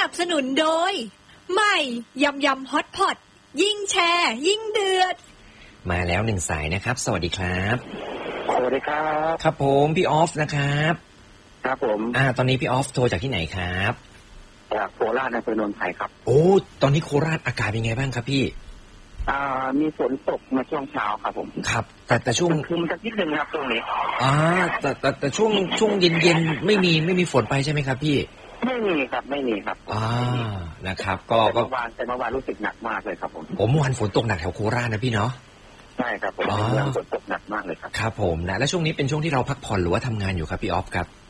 นับสนุนโดยใหม่ยำยำฮอตพอตยิ่งแชร์ยิ่งเดือดมาแล้วหนึ่งสายนะครับสวัสดีครับสวัสดีครับครับผมพี่ออฟนะครับครับผมตอนนี้พี่ออฟโทรจากที่ไหนครับจากโคราชอำเภอโนนไทยครับโอ้ตอนนี้โคราชอากาศเป็นไงบ้างครับพี่มีฝนตกมาช่วงเช้าครับผมครับแต่ช่วงคือมันจะนิดนึงครับตรงนี้แต่ช่วงเย็นๆไม่มีฝนไปใช่ไหมครับพี่ไม่มีครับนะครับก็เมื่อวานรู้สึกหนักมากเลยครับผมเมื่อวานฝนตกหนักแถวโคราชนะพี่เนาะใช่ครับผมฝนตกหนักมากเลยครับครับผมนะแล้วช่วงนี้เป็นช่วงที่เราพักผ่อนหรือว่าทำงานอยู่ครับพี่ออฟครับ